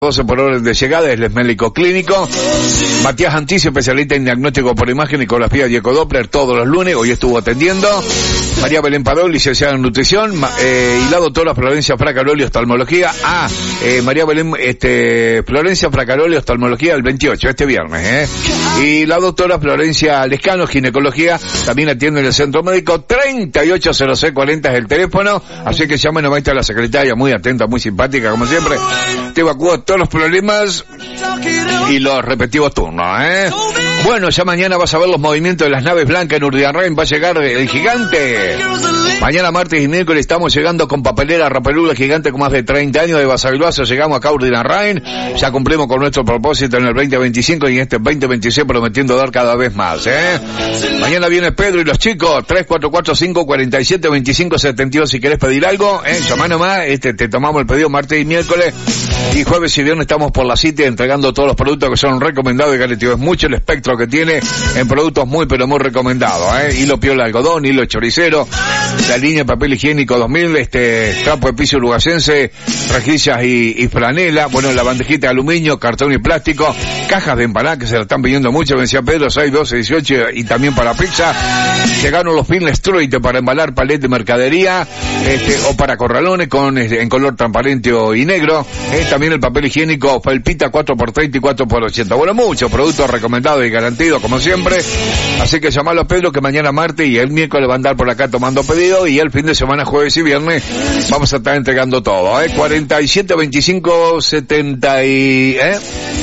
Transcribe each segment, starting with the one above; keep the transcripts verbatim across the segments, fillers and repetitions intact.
doce por orden de llegada, es médico clínico. Matías Anticio, especialista en diagnóstico por imagen, ecografía y ecodoppler, todos los lunes, hoy estuvo atendiendo. María Belén Padol, licenciada en nutrición, eh, y la doctora Florencia Fracaroli, oftalmología. Ah, eh, María Belén, este, Florencia Fracaroli, oftalmología, el veintiocho, este viernes, eh. Y la doctora Florencia Lescano, ginecología, también atiende en el centro médico. Treinta y ocho cero seis cuarenta es el teléfono, así que llamen, ahí está la secretaria, muy atenta, muy simpática, como siempre. Te evacúa todos los problemas y los respectivos turnos, ¿eh? Bueno, ya mañana vas a ver los movimientos de las naves blancas en Urdiarrain, va a llegar el gigante. Mañana, martes y miércoles, estamos llegando con papelera Rapelula Gigante con más de treinta años de Basavilbaso. Llegamos acá a Urdiarrain, ya cumplimos con nuestro propósito en el veinte veinticinco y en este veinte veintiséis prometiendo dar cada vez más, ¿eh? Mañana viene Pedro y los chicos, tres cuatro cuatro cinco cuatro siete dos cinco siete dos, si querés pedir algo, ¿eh? Llamá nomás, este, te tomamos el pedido martes y miércoles, y jueves y viernes estamos por la City entregando todos los productos que son recomendados y garantidos. Es mucho el espectro que tiene en productos muy pero muy recomendados, ¿eh? Hilo piola algodón, hilo choricero, la línea de papel higiénico dos mil, este, trapo de piso uruguayense, rejillas y, y franela, bueno, la bandejita de aluminio, cartón y plástico, cajas de empanada que se la están pidiendo mucho, me decía Pedro, seis, doce, dieciocho y también para pizza. Llegaron los Finless Street para embalar palet de mercadería, este, o para corralones con, este, en color transparente y negro, eh, también el papel higiénico Felpita cuatro por treinta y cuatro por ochenta. Bueno, muchos productos recomendados y garantidos como siempre, así que llamalo a Pedro que mañana martes y el miércoles va a andar por acá tomando pedido, y el fin de semana, jueves y viernes, vamos a estar entregando todo, eh, cuarenta y siete veinticinco setenta y, eh,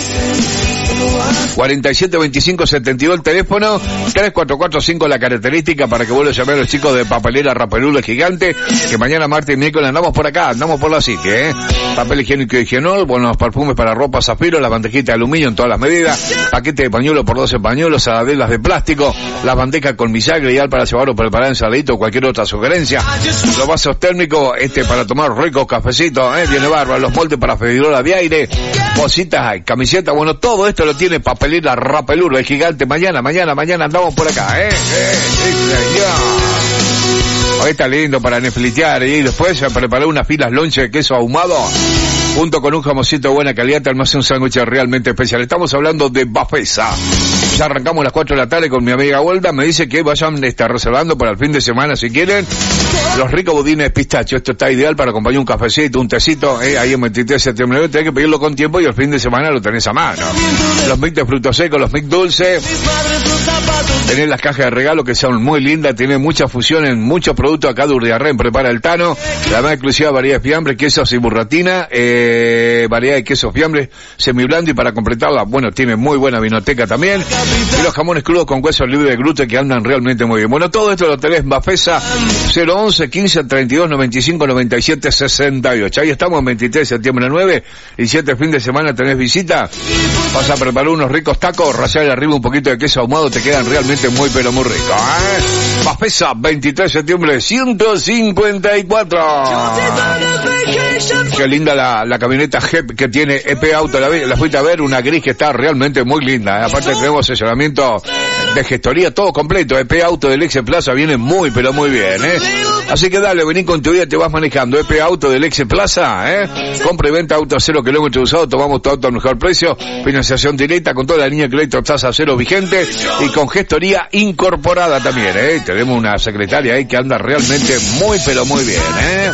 cuarenta y siete veinticinco setenta y dos el teléfono, tres cuatro cuatro cinco la característica para que vuelvan a llamar a los chicos de papelera Rapelula Gigante, que mañana martes y miércoles andamos por acá, andamos por la City, eh. Papel higiénico y higienol, buenos perfumes para ropa Zafiro, las bandejitas de aluminio en todas las medidas, paquete de pañuelo por doce pañuelos, saladelas de plástico, las bandejas con bisagre ideal para llevar o preparar ensaladito o cualquier otra sugerencia, los vasos térmicos, este, para tomar ricos cafecitos, eh, viene bárbaro, los moldes para freidora de aire, bolsitas, camisetas, bueno, todo esto lo tiene papelera Rapelula Gigante. Mañana, mañana, mañana andamos por acá, eh, eh, sí, señor. Hoy está lindo para neflitear, y después se preparó unas filas lonche de queso ahumado junto con un jamoncito de buena calidad, te almacén un sándwich realmente especial. Estamos hablando de Bafesa. Ya arrancamos a las cuatro de la tarde con mi amiga Golda, me dice que vayan a estar reservando para el fin de semana si quieren los ricos budines de pistacho. Esto está ideal para acompañar un cafecito, un tecito, eh, ahí en veintitrés de septiembre. Tenés que pedirlo con tiempo y el fin de semana lo tenés a mano. Los mix de frutos secos, los mix dulces, tenés las cajas de regalo que son muy lindas, tienen muchas fusiones, muchos productos acá de Urdiarrain, prepara el Tano, la más exclusiva variedad de fiambres, quesos y burratina, eh, variedad de quesos fiambres, semiblando, y para completarla, bueno, tiene muy buena vinoteca también, y los jamones crudos con huesos libres de gluten que andan realmente muy bien. Bueno, todo esto lo tenés en Bafesa, cero once quince treinta y dos noventa y cinco noventa y siete sesenta y ocho. Ahí estamos, veintitrés de septiembre nueve, y siete fin de semana tenés visita, vas a preparar unos ricos tacos, rallar arriba un poquito de queso ahumado, te quedan realmente muy pero muy ricos, ¿eh? Bafesa, veintitrés de septiembre, ciento cincuenta y cuatro. Qué linda la, la camioneta Jeep que tiene E P Auto, la, la fuiste a ver, una gris que está realmente muy linda, ¿eh? Aparte tenemos asesoramiento de gestoría, todo completo, E P Auto del Exe Plaza viene muy pero muy bien, ¿eh? Así que dale, vení con tu vida, te vas manejando. E P Auto del Exe Plaza, ¿eh? Compra y venta auto a cero kilómetros usado, tomamos tu auto al mejor precio, financiación directa con toda la línea de crédito tasa cero vigente y con gestoría incorporada también, ¿eh? Tenemos una secretaria ahí que anda realmente muy pero muy bien, ¿eh?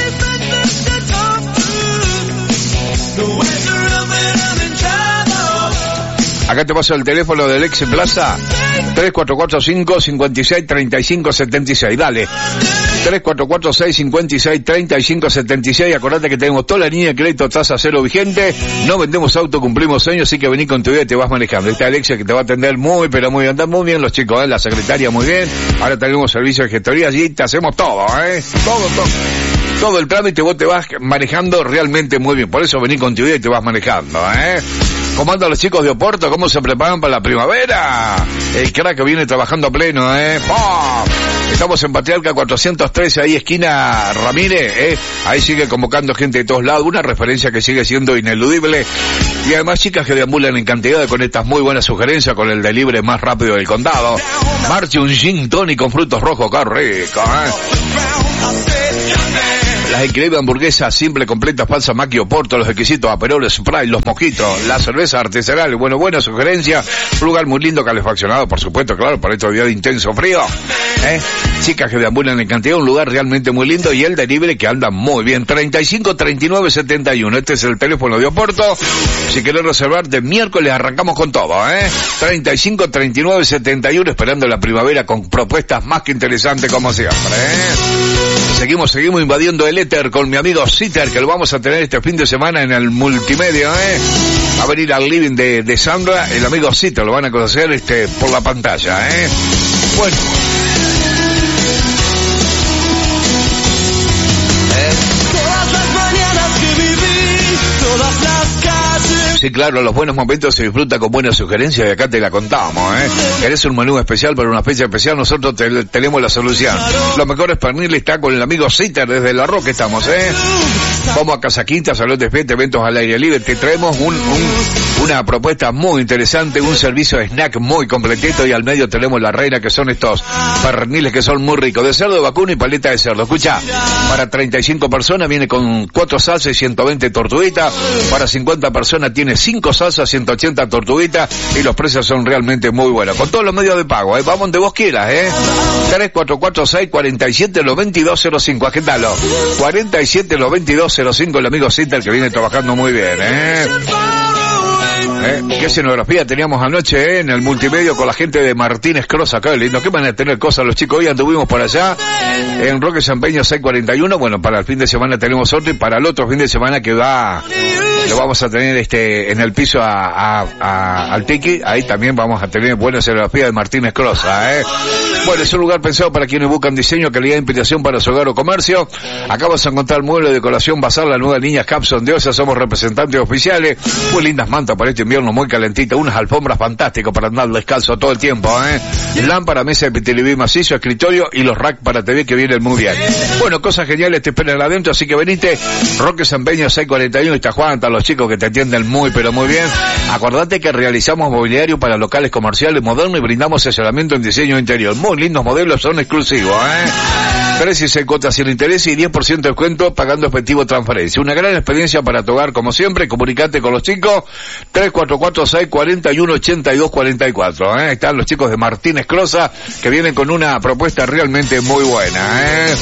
Acá te paso el teléfono del Exe Plaza, tres cuatro cuatro cinco cinco seis tres cinco siete seis, dale, tres cuatro cuatro seis cinco seis tres cinco siete seis, acordate que tenemos toda la línea de crédito tasa cero vigente, no vendemos auto, cumplimos sueños, así que vení con tu vida y te vas manejando. Está Alexia que te va a atender muy pero muy bien, andan muy bien los chicos, ¿eh? La secretaria muy bien, ahora tenemos servicio de gestoría, y te hacemos todo, ¿eh? Todo, todo. Todo el trámite vos te vas manejando realmente muy bien, por eso vení con tu vida y te vas manejando, ¿eh? ¿Cómo andan los chicos de Oporto? ¿Cómo se preparan para la primavera? El crack que viene trabajando a pleno, ¿eh? ¡Pum! Estamos en Patriarca cuatrocientos trece, ahí esquina Ramírez, ¿eh? Ahí sigue convocando gente de todos lados, una referencia que sigue siendo ineludible. Y además chicas que deambulan en cantidad con estas muy buenas sugerencias, con el delivery más rápido del condado. Marche un gin tonic con frutos rojos, qué rico, ¿eh? Las increíbles hamburguesas simple, completa, falsa, maqui o porto, los exquisitos aperoles, spray, los mojitos, la cerveza artesanal, bueno, buena sugerencia, un lugar muy lindo, calefaccionado, por supuesto, claro, para estos días de intenso frío, ¿eh? Chicas que deambulan en cantidad, un lugar realmente muy lindo y el delivery que anda muy bien, treinta y cinco, treinta y nueve, setenta y uno, este es el teléfono de Oporto, si querés reservar de miércoles arrancamos con todo, ¿eh? treinta y cinco, treinta y nueve, setenta y uno, esperando la primavera con propuestas más que interesantes como siempre, ¿eh? Seguimos, seguimos invadiendo el éter con mi amigo Sitter, que lo vamos a tener este fin de semana en el multimedia, ¿eh? Va a venir al living de, de Sandra, el amigo Sitter, lo van a conocer este por la pantalla, ¿eh? Bueno. Sí, claro, los buenos momentos se disfrutan con buenas sugerencias y acá te la contamos, ¿eh? ¿Querés un menú especial para una fecha especial? Nosotros te, tenemos la solución. Los mejores perniles está con el amigo Sitter, desde La Roca estamos, ¿eh? Vamos a Casa Quinta, Salón de Fiesta, eventos al aire libre. Te traemos un, un, una propuesta muy interesante, un servicio de snack muy completito y al medio tenemos la reina, que son estos perniles que son muy ricos, de cerdo, de vacuno y paleta de cerdo. Escucha, para treinta y cinco personas viene con cuatro salsas y ciento veinte tortuguitas. Para cincuenta personas tiene cinco salsas, ciento ochenta tortuguitas y los precios son realmente muy buenos. Con todos los medios de pago, ¿eh? Vamos donde vos quieras, ¿eh? tres cuatro cuatro seis, cuatro siete, nueve dos cero cinco, agendalo. cuarenta y siete, noventa y dos cero cinco, el amigo Sitter que viene trabajando muy bien, ¿eh? ¿Eh? ¿Qué escenografía teníamos anoche, eh? En el multimedio con la gente de Martínez Cross acá, lindo. ¿Qué van a tener cosas los chicos? Hoy anduvimos por allá en Roque San Peña seiscientos cuarenta y uno. Bueno, para el fin de semana tenemos otro y para el otro fin de semana que va, lo vamos a tener este en el piso a, a, a al Tiki. Ahí también vamos a tener buena escenografía de Martínez Cross, ¿eh? Bueno, es un lugar pensado para quienes buscan diseño, calidad e inspiración para su hogar o comercio. Acá vas a encontrar muebles de decoración basal, la nueva línea Capson de Osa, somos representantes oficiales. Muy lindas mantas para este invierno muy calentita, unas alfombras fantásticas para andar descalzo todo el tiempo, ¿eh? Lámpara, mesa de televisor macizo, escritorio y los racks para T V que vienen muy bien. Bueno, cosas geniales te esperan adentro, así que venite. Roque San Peña seiscientos cuarenta y uno, está Juan, están los chicos que te atienden muy pero muy bien. Acordate que realizamos mobiliario para locales comerciales modernos y brindamos asesoramiento en diseño interior. Muy lindos modelos, son exclusivos, ¿eh? tres y seis cuotas sin interés y diez por ciento de descuento pagando efectivo transferencia. Una gran experiencia para tu hogar, como siempre. Comunicate con los chicos, tres cuatro cuatro seis, cuatro uno, ocho dos cuatro cuatro, ¿eh? Están los chicos de Martínez Crosa, que vienen con una propuesta realmente muy buena, ¿eh?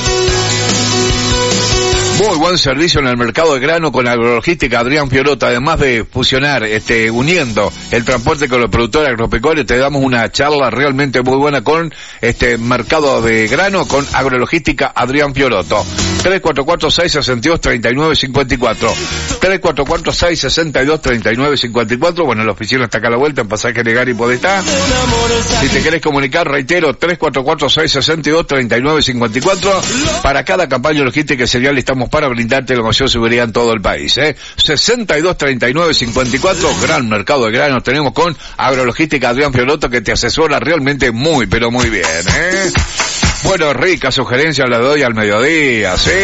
Muy buen servicio en el mercado de grano con agrologística Adrián Fiorota. Además de fusionar, este, uniendo el transporte con los productores agropecuarios, te damos una charla realmente muy buena con este mercado de grano con agrologística Adrián Fioroto. tres cuatro cuatro seis, seis dos, tres nueve cinco cuatro. tres cuatro cuatro seis, seis dos, tres nueve cinco cuatro. Bueno, la oficina está acá a la vuelta en Pasaje Legar y Podestá. Si te querés comunicar, reitero, tres cuatro cuatro seis, seis dos, tres nueve cinco cuatro. Para cada campaña logística y serial estamos para brindarte la mayor seguridad en todo el país, ¿eh? sesenta y dos, treinta y nueve cincuenta y cuatro, gran mercado de granos tenemos con agrologística Adrián Fioroto, que te asesora realmente muy, pero muy bien, ¿eh? Bueno, rica sugerencia la doy al mediodía, sí.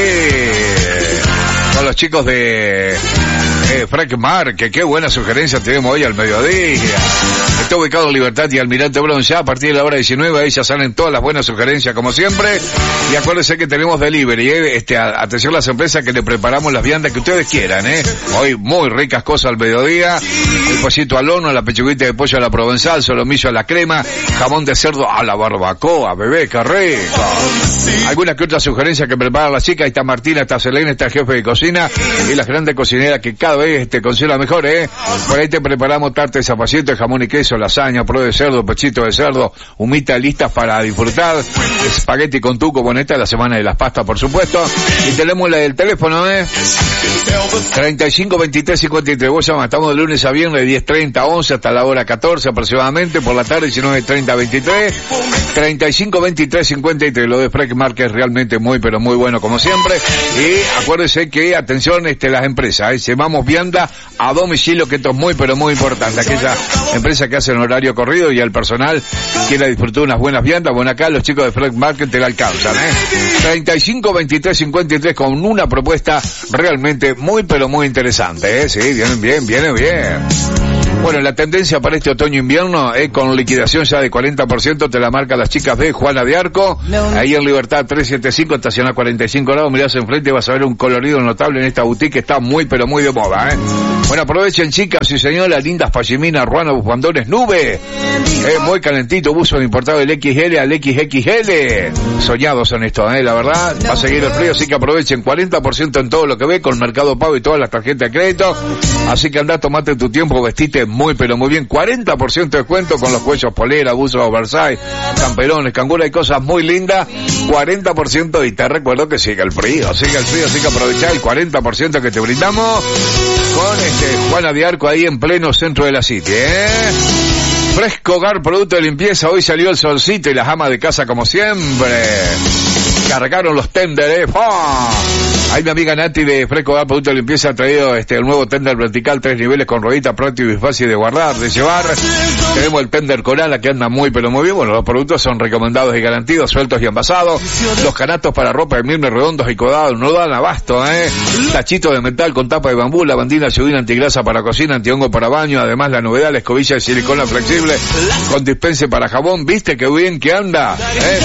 Con los chicos de eh, Frank Marque, qué buena sugerencia tenemos hoy al mediodía. Está ubicado en Libertad y Almirante Brown. Ya a partir de la hora diecinueve ahí ya salen todas las buenas sugerencias como siempre. Y acuérdense que tenemos delivery, ¿eh? Este, a, atención a las empresas que le preparamos las viandas que ustedes quieran, ¿eh? Hoy muy ricas cosas al mediodía. El pollito al horno, la pechuguita de pollo a la provenzal, solomillo a la crema, jamón de cerdo a la barbacoa, bebé, qué rico. Algunas que otras sugerencias que preparan las chicas. Ahí está Martina, está Selena, está el jefe de cocina y las grandes cocineras que cada vez te cocina mejor, ¿eh? Por ahí te preparamos tarta de zapallito, jamón y queso, lasaña, puré de cerdo, pechito de cerdo, humita listas para disfrutar, espagueti con tuco, bueno, esta es la semana de las pastas, por supuesto. Y tenemos la del teléfono, ¿eh? treinta y cinco, veintitrés, cincuenta y tres. Vos llamas, estamos de lunes a viernes de diez treinta a once hasta la hora catorce aproximadamente, por la tarde diecinueve treinta a veintitrés. treinta y cinco, veintitrés, cincuenta y tres. Lo de Frank Marque es realmente muy, pero muy bueno como siempre. Y acuérdense que, atención, este, las empresas, ¿eh? Llevamos vianda a domicilio, que esto es muy, pero muy importante. Aquella empresa que hace en horario corrido y el personal quiera disfrutar unas buenas viandas, bueno, acá los chicos de Frank Marque te la alcanzan, ¿eh? treinta y cinco, veintitrés, cincuenta y tres con una propuesta realmente muy, pero muy interesante, ¿eh? Sí, vienen bien, vienen bien. Bueno, la tendencia para este otoño-invierno es con liquidación ya de cuarenta por ciento, te la marca las chicas de Juana de Arco, ahí en Libertad trescientos setenta y cinco, estacional cuarenta y cinco grados, mirás enfrente y vas a ver un colorido notable en esta boutique que está muy pero muy de moda, ¿eh? Bueno, aprovechen chicas y señoras, lindas pashiminas, ruanas, bufandones, nube, eh, muy calentito, buzo importado del equis ele al equis equis ele, soñados son estos, ¿eh? La verdad, va a seguir el frío, así que aprovechen, cuarenta por ciento en todo lo que ve, con Mercado Pago y todas las tarjetas de crédito, así que andá, tomate tu tiempo, vestite muy pero muy bien, cuarenta por ciento de descuento con los cuellos polera, buzos oversize, camperones, cangura y cosas muy lindas, cuarenta por ciento, y te recuerdo que sigue el frío, sigue el frío, así que aprovechá el cuarenta por ciento que te brindamos con este Juana de Arco ahí en pleno centro de la City, ¿eh? Fresco Hogar, producto de limpieza, hoy salió el solcito y las amas de casa como siempre. Cargaron los tender, ¿eh? ¡Oh! Ahí mi amiga Nati de Fresco Hogar, producto de limpieza, ha traído este el nuevo tender vertical, tres niveles con ruedita, práctico y fácil de guardar, de llevar. Tenemos el tender Corala que anda muy pero muy bien. Bueno, los productos son recomendados y garantidos, sueltos y envasados. Los canastos para ropa de mimbre redondos y codados no dan abasto, ¿eh? Tachito de metal con tapa de bambú, lavandina, ayudina antigrasa para cocina, antihongo para baño. Además, la novedad, la escobilla de silicona flexible con dispense para jabón. ¿Viste qué bien que anda? ¿Eh?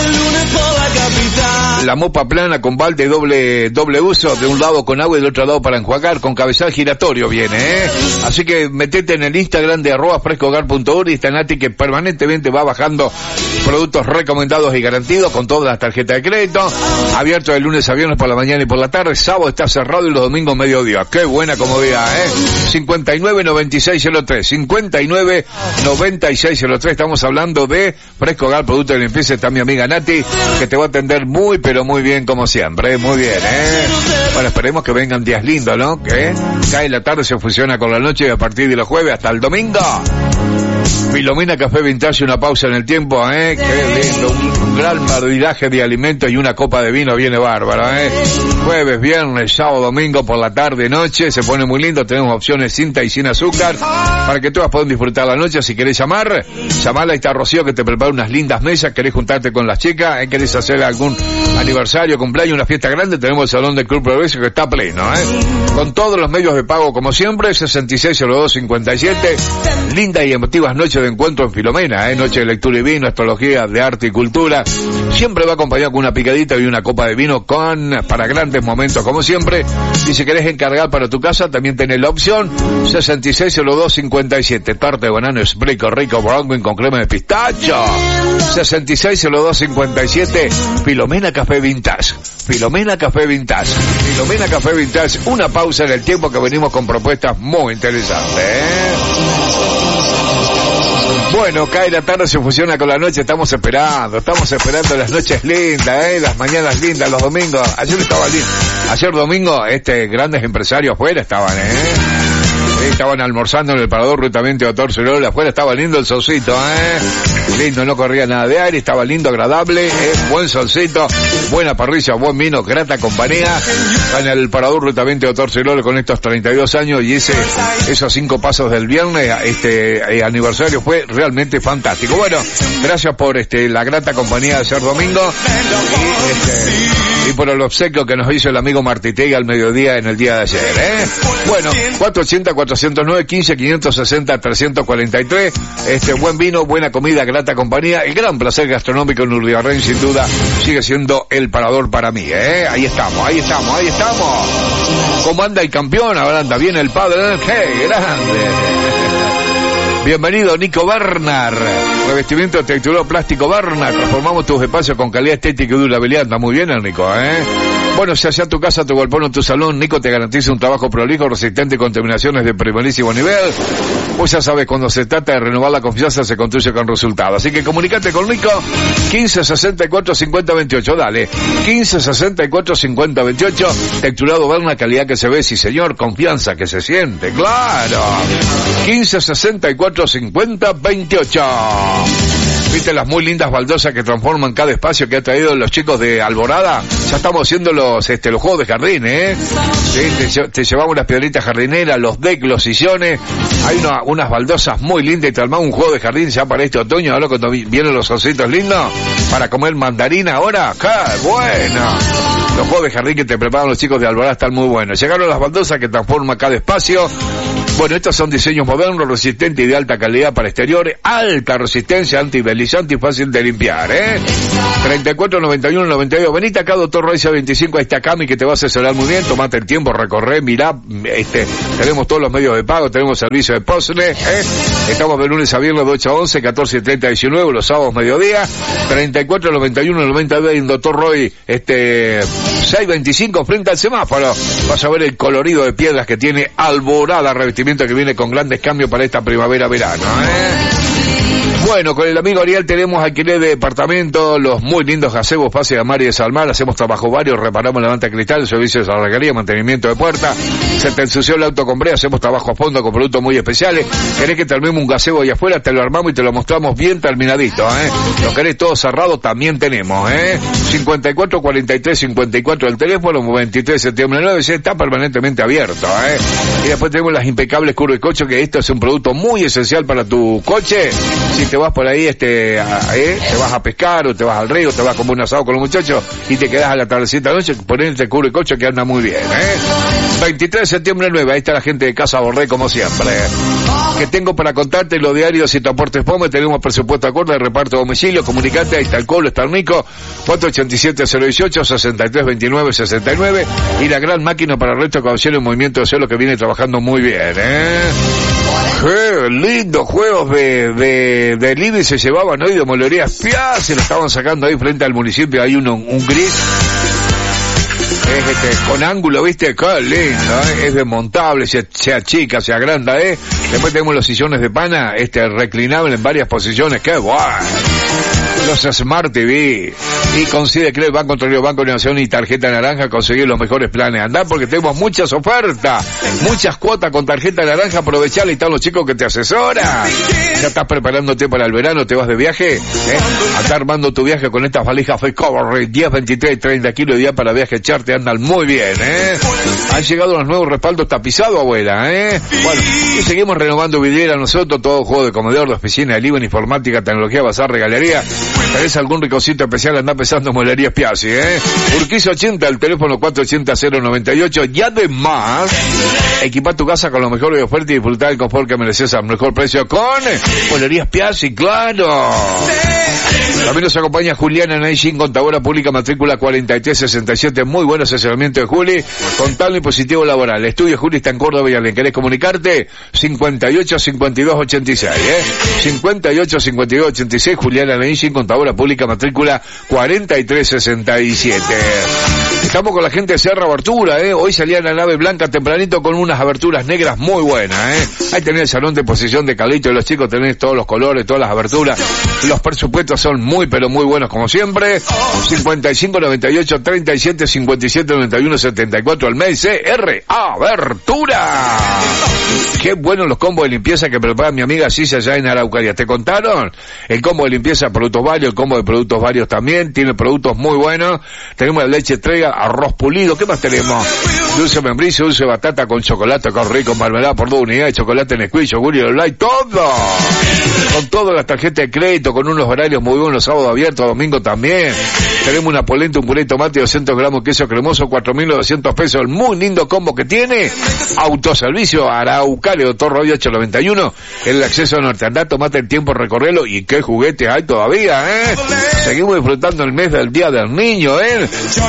La mopa plana con balde doble doble uso, de un lado con agua y del otro lado para enjuagar, con cabezal giratorio viene, ¿eh? Así que metete en el Instagram de arroba frescohogar punto ur y está Nati que permanentemente va bajando productos recomendados y garantidos con todas las tarjetas de crédito, abierto de lunes a viernes por la mañana y por la tarde, sábado está cerrado y los domingos mediodía. Qué buena comodidad, ¿eh? cincuenta y nueve noventa y seis cero tres, cincuenta y nueve noventa y seis cero tres, estamos hablando de Fresco Hogar, producto de limpieza, está mi amiga Nati, que te va a atender muy pero muy bien como siempre, muy bien, ¿eh? Bueno, esperemos que vengan días lindos, ¿no? Que cae la tarde, se fusiona con la noche y a partir de los jueves hasta el domingo. Filomena Café Vintage, una pausa en el tiempo, ¿eh? Qué lindo, un, un gran maridaje de alimentos y una copa de vino viene bárbaro, ¿eh? Jueves, viernes, sábado, domingo, por la tarde, noche, se pone muy lindo, tenemos opciones sin y sin azúcar, para que todas puedan disfrutar la noche. Si querés llamar, llamala, ahí está Rocío que te prepara unas lindas mesas, querés juntarte con las chicas, ¿eh? Querés hacer algún aniversario, cumpleaños, una fiesta grande, tenemos el salón del Club Progreso que está pleno, ¿eh? Con todos los medios de pago como siempre, sesenta y seis cero dos cincuenta y siete, lindas y emotivas noches de encuentro en Filomena, ¿eh? Noche de lectura y vino, astrología, de arte y cultura, siempre va acompañado con una picadita y una copa de vino con, para grandes momentos como siempre. Y si querés encargar para tu casa, también tenés la opción, sesenta y seis cero dos cincuenta y siete, tarta de banano, espreco rico, brownie con crema de pistacho, sesenta y seis cero dos cincuenta y siete, Filomena Café Vintage, Filomena Café Vintage, Filomena Café Vintage, una pausa en el tiempo que venimos con propuestas muy interesantes, ¿eh? Bueno, cae la tarde, se fusiona con la noche, estamos esperando, estamos esperando las noches lindas, eh, las mañanas lindas, los domingos. Ayer estaba lindo, ayer domingo, este, grandes empresarios afuera estaban, eh. Estaban almorzando en el parador rutamente Doctor Cerol, afuera estaba lindo el solcito, eh. Lindo, no corría nada de aire, estaba lindo, agradable, eh. Buen solcito, buena parrilla, buen vino, grata compañía. En el parador rutamente Doctor Cerol con estos treinta y dos años y ese, esos cinco pasos del viernes, este eh, aniversario fue realmente fantástico. Bueno, gracias por este la grata compañía de ayer domingo y este y por el obsequio que nos hizo el amigo Martitegui al mediodía en el día de ayer, eh. Bueno, cuatrocientos ochenta, cuatrocientos nueve, quince, quinientos sesenta, trescientos cuarenta y tres, este buen vino, buena comida, grata compañía, el gran placer gastronómico en Urribarren sin duda sigue siendo el parador para mí, eh. Ahí estamos, ahí estamos, ahí estamos. ¿Cómo anda el campeón? Ahora anda bien el padre, ¡qué grande! Bienvenido Nico Bernard, revestimiento texturado plástico Bernard, transformamos tus espacios con calidad estética y durabilidad, anda muy bien el Nico, eh. Bueno, si allá tu casa, tu galpón o tu salón, Nico te garantiza un trabajo prolijo, resistente con terminaciones de primerísimo nivel. Pues ya sabes, cuando se trata de renovar la confianza se construye con resultados. Así que comunícate con Nico, quince sesenta y cuatro cincuenta veintiocho, dale, quince sesenta y cuatro cincuenta veintiocho, texturado Bernard, calidad que se ve, sí señor, confianza que se siente, claro, quince sesenta y cuatro cincuenta veintiocho. Viste las muy lindas baldosas que transforman cada espacio que ha traído los chicos de Alborada. Ya estamos haciendo los este los juegos de jardín, eh. Sí, te, te llevamos las piedritas jardineras, los decks, los sillones. Hay una, unas baldosas muy lindas y te armamos un juego de jardín ya para este otoño. Ahora cuando vienen los ositos lindos para comer mandarina ahora. ¡Qué bueno! Los juegos de jardín que te preparan los chicos de Alborada están muy buenos. Llegaron las baldosas que transforman cada espacio. Bueno, estos son diseños modernos, resistentes y de alta calidad para exteriores, alta resistencia, antideslizante y fácil de limpiar, ¿eh? treinta y cuatro, noventa y uno, noventa y dos. Venite acá, doctor Raiza veinticinco, a esta Cami que te va a asesorar muy bien. Tomate el tiempo, recorre, mirá, este, tenemos todos los medios de pago, tenemos servicio de postre, ¿eh? Estamos de lunes a viernes de ocho a once, catorce, treinta, diecinueve, los sábados mediodía. treinta y cuatro, noventa y uno, noventa y dos, en doctor Roy, este, seiscientos veinticinco frente al semáforo. Vas a ver el colorido de piedras que tiene Alborada, revestimiento que viene con grandes cambios para esta primavera-verano, ¿eh? Bueno, con el amigo Ariel tenemos alquiler de departamento, los muy lindos gazebos, Pase de Mar y de Salmar, hacemos trabajo varios, reparamos levanta cristal, servicios de arreglería, mantenimiento de puerta, se te ensució el auto con brea, hacemos trabajo a fondo con productos muy especiales. ¿Querés que terminemos un gazebo ahí afuera? Te lo armamos y te lo mostramos bien terminadito, ¿eh? Lo querés todo cerrado, también tenemos, ¿eh? cincuenta y cuatro, cuarenta y tres, cincuenta y cuatro el teléfono, veintitrés de septiembre nueve, está permanentemente abierto, ¿eh? Y después tenemos las impecables curvas de coche, que esto es un producto muy esencial para tu coche. Si te vas por ahí, este, a, eh, te vas a pescar o te vas al río, te vas a comer un asado con los muchachos y te quedas a la tardecita de noche, ponete el cubre de coche que anda muy bien, ¿eh? veintitrés de septiembre nueve, ahí está la gente de Casa Borré como siempre. Que tengo para contarte los diarios y tu aportes POME, tenemos presupuesto acorde de reparto a domicilio, comunicate, ahí está el Colo, está el Nico, cuatro ochenta y siete, cero dieciocho, sesenta y tres, veintinueve, sesenta y nueve, y la gran máquina para el resto de caución y movimiento de suelo que viene trabajando muy bien, ¿eh? ¡Qué lindos juegos de, de, de living se llevaban hoy de Molerías Pia! Se lo estaban sacando ahí frente al municipio, hay uno, un gris. Es este, con ángulo, ¿viste? ¡Qué lindo! ¿eh? Es desmontable, se, se achica, se agranda, ¿eh? Después tenemos los sillones de pana, este, reclinable en varias posiciones. ¡Qué guay! Los Smart T V. Y consigue Credit Banco, Río Banco de Nación y tarjeta naranja, conseguir los mejores planes. Andá porque tenemos muchas ofertas, muchas cuotas con tarjeta naranja, aprovecharla y están los chicos que te asesoran. Ya estás preparándote para el verano, te vas de viaje, ¿eh? Andá armando tu viaje con estas valijas Face Cover, diez, veintitrés, treinta kilos de día para viaje charter, andan muy bien, ¿eh? Han llegado los nuevos respaldos tapizados, abuela, ¿eh? Bueno, y seguimos renovando vidriera nosotros, todo juego de comedor, de oficina, de living, informática, tecnología, bazar, regalería. ¿Tenés algún ricocito especial? Andá pensando en Molerías Piazzi, ¿eh? Urquiza ochenta, el teléfono cuatro ochenta, cero noventa y ocho. Y además, equipar tu casa con lo mejor de oferta y disfrutar del confort que mereces al mejor precio con Molerías Piazzi, claro. También nos acompaña Juliana Naishin, contadora pública, matrícula cuarenta y tres sesenta y siete. Muy buen asesoramiento de Juli, contable y positivo laboral. Estudio Juli está en Córdoba y alguien querés comunicarte, cincuenta y ocho, cincuenta y dos, ochenta y seis, ¿eh? cincuenta y ocho, cincuenta y dos, ochenta y seis, Juliana Naishin, contadora pública, matrícula cuarenta y tres sesenta y siete. Estamos con la gente de Serra Abertura, ¿eh? Hoy salía la nave blanca tempranito con unas aberturas negras muy buenas, ¿eh? Ahí tenés el salón de posición de Calito y los chicos, tenés todos los colores, todas las aberturas. Los presupuestos son muy, pero muy buenos como siempre. cincuenta y cinco, noventa y ocho, treinta y siete, cincuenta y siete, noventa y uno, setenta y cuatro al mes. C R Abertura. Qué buenos los combos de limpieza que prepara mi amiga Cicia allá en Araucaria. ¿Te contaron? El combo de limpieza, productos varios, el combo de productos varios también. Tiene productos muy buenos. Tenemos la leche Trega, arroz pulido. ¿Qué más tenemos? Dulce membrillo, dulce batata con chocolate, con rico, marmelada por dos unidades, chocolate en Nesquik, yogur y light, todo. Con todas las tarjetas de crédito, con unos horarios muy buenos, sábado abierto, domingo también. Tenemos una polenta, un puré de tomate, doscientos gramos queso cremoso, cuatro mil novecientos pesos. El muy lindo combo que tiene. Autoservicio Araucaria, doctor Roy ocho noventa y uno. El acceso a norte. Andá, tomate el tiempo, recorrerlo. Y qué juguetes hay todavía, ¿eh? Seguimos disfrutando el mes del Día del Niño, ¿eh?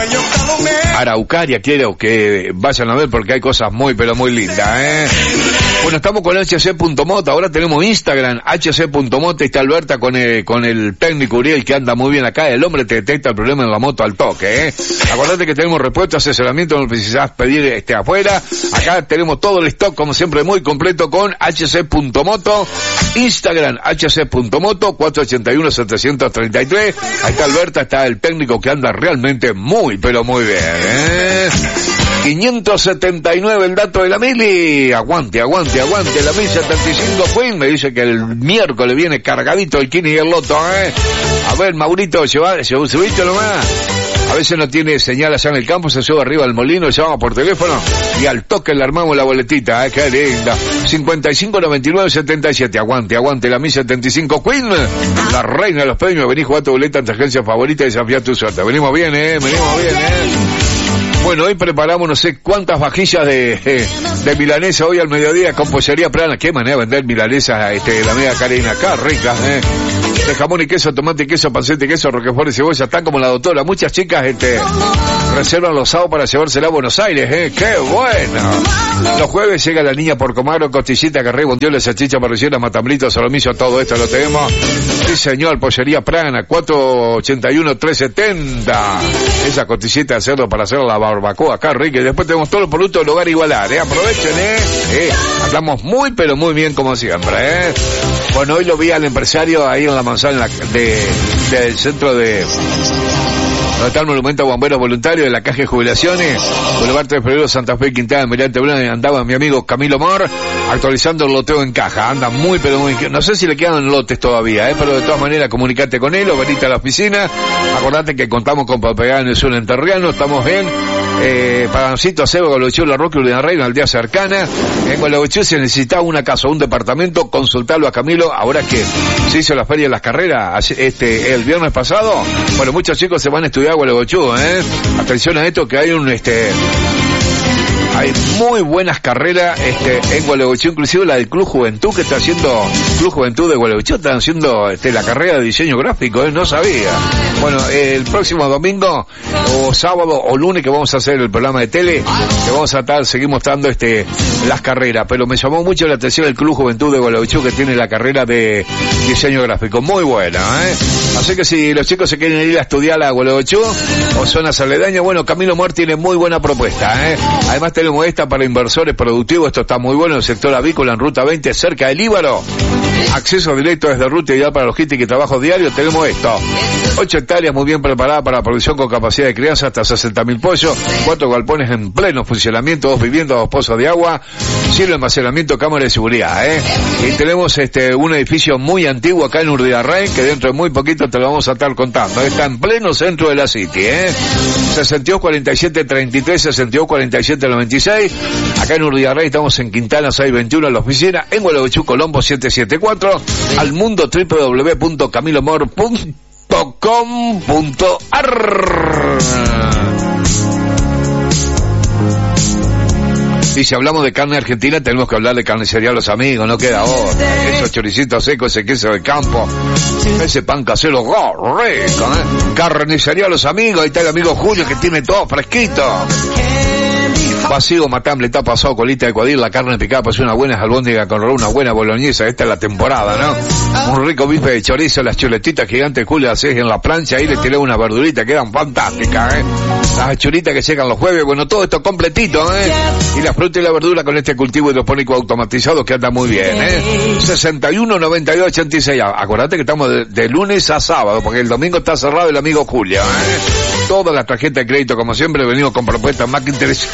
Araucaria, quiero que vayan a ver porque hay cosas muy, pero muy lindas, ¿eh? Bueno, estamos con H C punto moto, ahora tenemos Instagram, H C punto moto, y está Alberta con el, con el técnico Uriel que anda muy bien acá, el hombre te detecta el problema en la moto al toque, ¿eh? Acordate que tenemos repuesto, asesoramiento, no precisás pedir este afuera, acá tenemos todo el stock como siempre muy completo con H C punto moto, Instagram, H C punto moto, cuatro ochenta y uno, setecientos treinta y tres, ahí está Alberta, está el técnico que anda realmente muy, pero muy bien, ¿eh? quinientos setenta y nueve el dato de la mili. Aguante, aguante, aguante. La mil setenta y cinco Queen me dice que el miércoles viene cargadito el Kini y el Loto, ¿eh? A ver, Maurito, lleva, subiste nomás. A veces no tiene señal allá en el campo, se sube arriba al molino, llama por teléfono y al toque le armamos la boletita, ¿eh? Qué linda. cincuenta y cinco, noventa y nueve, setenta y siete. Aguante, aguante la mil setenta y cinco Queen. La reina de los premios. Vení, jugá tu boleta en tu agencia favorita y desafía tu suerte. Venimos bien, ¿eh? Venimos bien, ¿eh? Bueno, hoy preparamos no sé cuántas vajillas de, de, de milanesa hoy al mediodía con pollería Prana. Qué manera de vender milanesas, este, la amiga Karina, acá ricas, eh. De jamón y queso, tomate y queso, panceta y queso, roquefort y cebolla, están como la doctora. Muchas chicas, este, reservan los sábados para llevársela a Buenos Aires, eh. ¡Qué bueno! Los jueves llega la niña por Comagro, costillita, carré, bondiola, salchicha, parrillera, matambrito, solomillo, todo esto lo tenemos. Sí, señor, pollería Prana, cuatro ochenta y uno, tres setenta. Esa costillita de cerdo para hacer la barbacoa, acá rica. Y después tenemos todos los productos del hogar Igualar, eh. Aprovechen, eh. eh. Hablamos muy, pero muy bien como siempre, eh. Bueno, hoy lo vi al empresario ahí en la manzana de, del centro de... donde está el monumento a bomberos voluntarios de la Caja de Jubilaciones, Boulevard tres de Febrero, Santa Fe, Quintana, Mirante Blanco. Andaba mi amigo Camilo Mor actualizando el loteo en caja. Anda muy, pero muy... No sé si le quedan lotes todavía, ¿eh? Pero de todas maneras, comunicate con él o venite a la oficina. Acordate que contamos con Papagán en el sur enterriano. Estamos en eh, Pagancito, Acebo, Gualeguaychú, La Roque, Urdiana Rey, una aldea cercana. En Gualeguaychú se necesitaba una casa o un departamento. Consultarlo a Camilo. Ahora que se hizo la Feria de las Carreras este el viernes pasado. Bueno, muchos chicos se van a estudiar Gualeguaychú, eh. Atención a esto, que hay un este hay muy buenas carreras este en Gualeguaychú, inclusive la del Club Juventud que está haciendo Club Juventud de Gualeguaychú, están haciendo este la carrera de diseño gráfico, eh, no sabía. Bueno, el próximo domingo o sábado o lunes que vamos a hacer el programa de tele, que vamos a estar, seguir mostrando este las carreras, pero me llamó mucho la atención el Club Juventud de Gualeguaychú que tiene la carrera de diseño gráfico, muy buena, eh. Así que si los chicos se quieren ir a estudiar a Gualeguaychú o zonas aledañas, bueno, Camilo Mor tiene muy buena propuesta, eh. Además tenemos esta para inversores productivos, esto está muy bueno en el sector avícola en Ruta veinte, cerca del Íbaro. Acceso directo desde Ruta, ideal para logística y trabajo diario. Tenemos esto: ocho hectáreas muy bien preparadas para producción con capacidad de crianza hasta sesenta mil pollos, cuatro galpones en pleno funcionamiento, dos viviendas, dos pozos de agua, cielo de almacenamiento, cámara de seguridad, eh. Y tenemos este un edificio muy antiguo acá en Urdiarrey, que dentro de muy poquito te lo vamos a estar contando. Está en pleno centro de la City, eh. sesenta y dos cuarenta y siete treinta y tres, sesenta y dos cuarenta y siete noventa y seis. Acá en Urdiarrey estamos en Quintana seiscientos veintiuno en la oficina, en Gualeguaychú, Colombo setecientos setenta y cuatro, al mundo doble u doble u doble u punto camilomor punto com punto a r. Y si hablamos de carne argentina, tenemos que hablar de Carnicería Los Amigos, no queda otra. Esos choricitos secos, ese queso de campo, ese pan casero, oh, rico, ¿eh? Carnicería Los Amigos, ahí está el amigo Julio que tiene todo fresquito. Vacío, matambre, está pasado, colita de cuadril, la carne picada, pues una buena albóndiga con una buena boloñesa, esta es la temporada, ¿no? Un rico bife de chorizo, las chuletitas gigantes, Julio, haces en la plancha, ahí le tiré una verdurita, quedan fantásticas, ¿eh? Las churitas que llegan los jueves, bueno, todo esto completito, ¿eh? Y la fruta y la verdura con este cultivo hidropónico automatizado que anda muy bien, ¿eh? sesenta y uno, noventa y dos, ochenta y seis. Acordate que estamos de, de lunes a sábado, porque el domingo está cerrado el amigo Julio, ¿eh? Todas las tarjetas de crédito, como siempre, venimos con propuestas más que interesantes.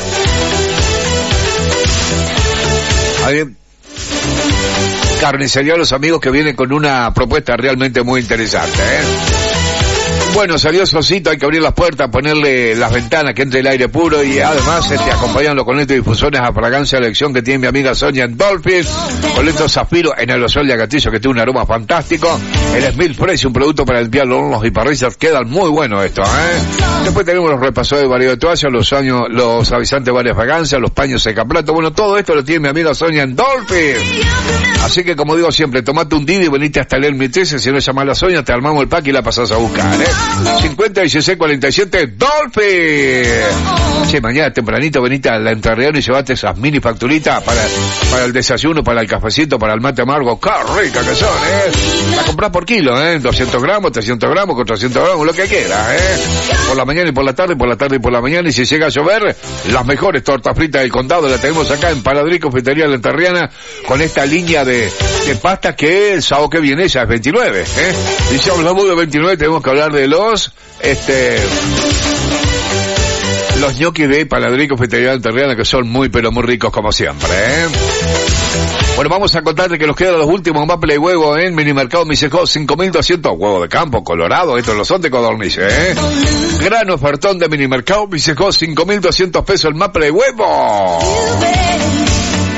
Carnicería Los Amigos, que viene con una propuesta realmente muy interesante, ¿eh? Bueno, salió solcito, hay que abrir las puertas, ponerle las ventanas, que entre el aire puro, y además este, acompañando con estos difusores a fragancia de elección que tiene mi amiga Sonia en Dolphin, con estos zafiro en aerosol de agatillo que tiene un aroma fantástico. El Smil Fresh, un producto para limpiar los hornos y parrillas, quedan muy bueno esto, ¿eh? Después tenemos los repasos de varios de toallas, los años, los avisantes de varias fragancias, los paños secaplato, bueno, todo esto lo tiene mi amiga Sonia en Dolphin. Así que, como digo siempre, tomate un Didi y venite hasta el Elmi trece, si no llamas a la Sonia, te armamos el pack y la pasás a buscar, ¿eh? cincuenta, dieciséis, cuarenta y siete, Dolphin. Che, mañana tempranito venite a la Entrerriano y llevate esas mini facturitas para, para el desayuno, para el cafecito, para el mate amargo. ¡Qué rica que son, eh! La comprás por kilo, eh, doscientos gramos, trescientos gramos, cuatrocientos gramos, lo que quieras, eh. Por la mañana y por la tarde, por la tarde y por la mañana, y si llega a llover, las mejores tortas fritas del condado las tenemos acá en Paladrico, Confitería La Entrerriana, con esta línea de, de pasta que el sábado que viene ya es veintinueve, eh. Y si hablamos de veintinueve, tenemos que hablar de los, este, los ñoquis de Paladrico, Confitería La Entrerriana, que son muy, pero muy ricos como siempre, eh. Bueno, vamos a contarte que nos quedan los últimos maple y huevo en Minimercado Misecó, cinco mil doscientos huevos de campo, colorado, estos los son de codorniz, eh. Gran ofertón de Minimercado Misecó, cinco mil doscientos pesos el maple y huevo.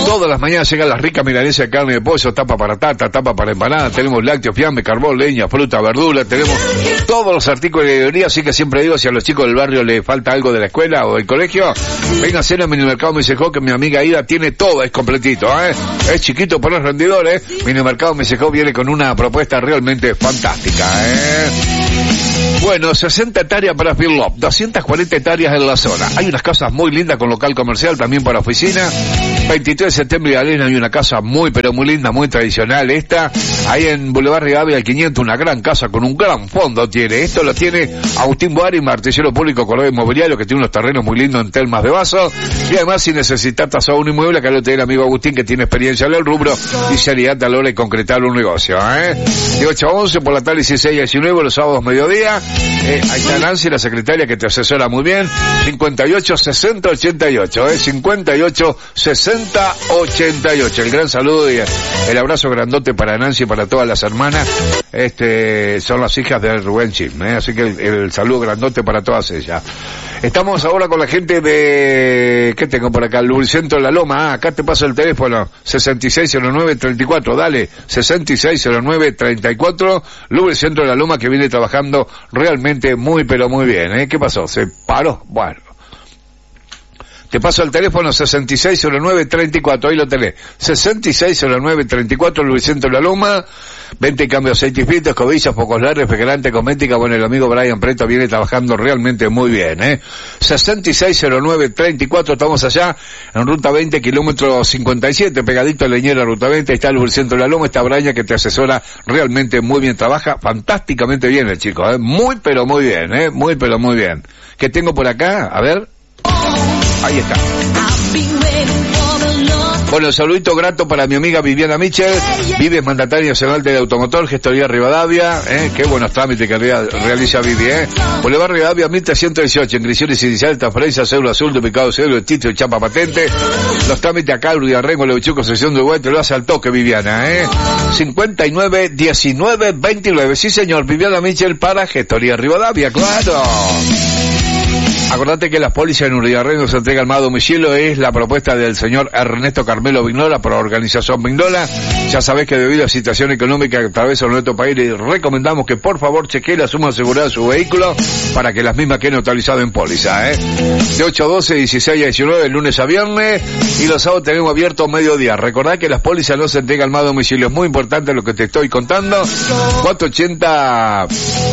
Todas las mañanas llegan las ricas milanesas de carne de pollo, tapa para tata, tapa para empanada, tenemos lácteos, fiambre, carbón, leña, fruta, verdura, tenemos todos los artículos de librería, así que siempre digo, si a los chicos del barrio les falta algo de la escuela o del colegio, venga a cena a Minimercado Mesejó, que mi amiga Ida tiene todo, es completito, ¿eh? Es chiquito pero es rendidor, ¿eh? Minimercado Mesejó viene con una propuesta realmente fantástica, ¿eh? Bueno, sesenta hectáreas para Firlop, doscientas cuarenta hectáreas en la zona. Hay unas casas muy lindas con local comercial, también para oficina. veintitrés de septiembre de Alena hay una casa muy, pero muy linda, muy tradicional esta. Ahí en Boulevard Rivadavia al quinientos, una gran casa con un gran fondo tiene. Esto lo tiene Agustín Boari, martillero público, corredor inmobiliario, que tiene unos terrenos muy lindos en Telmas de Vaso. Y además, si necesitas tasar un inmueble, acá lo tiene el amigo Agustín, que tiene experiencia en el rubro y seriedad a la hora de concretar un negocio, ¿eh? De ocho a once, por la tarde dieciséis a diecinueve, los sábados mediodía. Eh, ahí está Nancy, la secretaria, que te asesora muy bien. cincuenta y ocho sesenta ochenta y ocho, eh, cincuenta y ocho sesenta ochenta y ocho. El gran saludo y el abrazo grandote para Nancy y para todas las hermanas. Este, son las hijas de Rubén Chim, eh, así que el, el saludo grandote para todas ellas. Estamos ahora con la gente de, ¿qué tengo por acá? El Lubricentro de la Loma. Ah, acá te paso el teléfono, sesenta y seis cero nueve treinta y cuatro, dale, sesenta y seis cero nueve treinta y cuatro, Lubricentro de la Loma, que viene trabajando realmente muy, pero muy bien, ¿eh? ¿Qué pasó? ¿Se paró? Bueno. Te paso el teléfono sesenta y seis cero nueve treinta y cuatro, ahí lo tenés. sesenta y seis cero nueve treinta y cuatro, Lubricentro de la Loma. Venta y cambio de aceite y filtros, escobillas, pocos lares, refrigerante, cosmética. Bueno, el amigo Brian Preto viene trabajando realmente muy bien, ¿eh? sesenta y seis cero nueve treinta y cuatro, estamos allá en Ruta veinte, kilómetro cincuenta y siete, pegadito a Leñera, Ruta veinte, ahí está el Lubricentro de la Loma, está Brian que te asesora realmente muy bien, trabaja fantásticamente bien el chico, ¿eh? Muy, pero muy bien, ¿eh? Muy, pero muy bien. ¿Qué tengo por acá? A ver. Ahí está. Bueno, saludito grato para mi amiga Viviana Michel, Vive mandataria nacional del automotor, gestoría Rivadavia, eh, qué buenos trámites que realiza Vivi, eh. Boulevard Rivadavia mil trescientos dieciocho, inscripciones iniciales, transferencia, cédula azul, duplicado cédula, título y chapa patente. Los trámites acá, Ruidarrengo, Levichuco, sección de Uruguay, te lo hace al toque, Viviana, eh. cincuenta y nueve diecinueve veintinueve, sí señor, Viviana Michel para gestoría Rivadavia, claro. Acordate que las pólizas en Uribarrengo se entregan más a domicilio, es la propuesta del señor Ernesto Carmelo Vignola por la organización Vignola. Ya sabés que debido a la situación económica que atraviesa nuestro país, le recomendamos que por favor chequee la suma asegurada de su vehículo para que las mismas queden neutralizadas en póliza, ¿eh? De ocho a doce, dieciséis a diecinueve, lunes a viernes, y los sábados tenemos abierto mediodía. Recordad que las pólizas no se entregan más a domicilio, es muy importante lo que te estoy contando. cuatrocientos ochenta...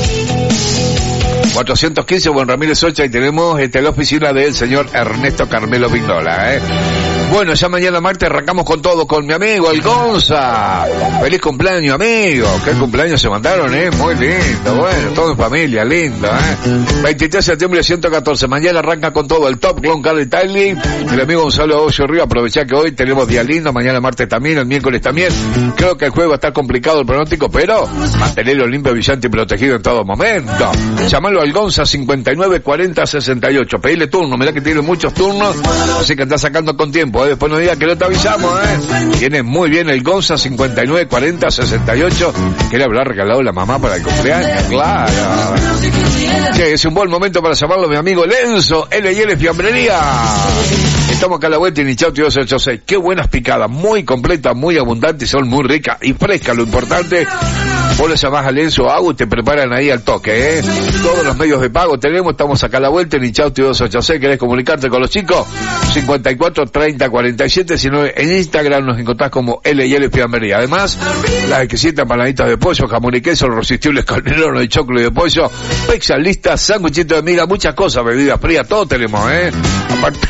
cuatrocientos quince, Buen Ramírez ocho, y tenemos este, la oficina del señor Ernesto Carmelo Vignola, ¿eh? Bueno, ya mañana martes arrancamos con todo, con mi amigo el Gonza. Feliz cumpleaños, amigo. Qué cumpleaños se mandaron, ¿eh? Muy lindo, bueno, todo en familia, lindo, ¿eh? veintitrés de septiembre de ciento catorce, mañana arranca con todo el Top Clon Car Italy. El amigo Gonzalo Ocio Río, aprovechá que hoy tenemos día lindo, mañana martes también, el miércoles también. Creo que el jueves va a estar complicado el pronóstico, pero mantenerlo limpio, brillante y protegido en todo momento. Llamalo al Gonza cincuenta y nueve cuarenta sesenta y ocho, pedile turno, mirá que tiene muchos turnos, así que anda sacando con tiempo, ¿eh? Después no diga que no te avisamos, ¿eh? Viene muy bien el Gonza cincuenta y nueve cuarenta sesenta y ocho, que le habrá regalado la mamá para el cumpleaños, claro. Che, es un buen momento para llamarlo mi amigo Lenzo, L y L Fiambrería. Estamos acá a la vuelta en Ichauti dos ochenta y seis. Qué buenas picadas, muy completas, muy abundantes, son muy ricas y frescas, lo importante. Vos le llamás a Lenzo o Agua y te preparan ahí al toque, ¿eh? Todos los medios de pago tenemos, estamos acá a la vuelta en Ichauti dos ochenta y seis. ¿Querés comunicarte con los chicos? cincuenta y cuatro treinta cuarenta y siete, si no, en Instagram nos encontrás como L y L Fiambrería. Además, las exquisitas panaditas de pollo, jamón y queso, los irresistibles calderones de choclo y de pollo, pizza lista, sándwichito de miga, muchas cosas, bebidas frías, todo tenemos, ¿eh? Aparte,